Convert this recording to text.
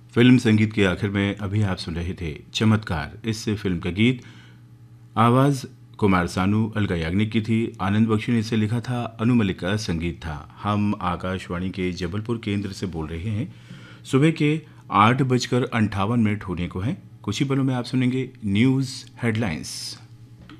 Film संगीत के आखिर में अभी आप सुन रहे थे चमत्कार। इस फिल्म का गीत आवाज़ कुमार सानू, अलका याग्निक की थी। आनंद बख्शी ने इसे लिखा था, अनु मलिक का संगीत था। हम आकाशवाणी के जबलपुर केंद्र से बोल रहे हैं। सुबह के 8:58 होने को हैं। कुछ ही पलों में आप सुनेंगे न्यूज़ हेडलाइंस।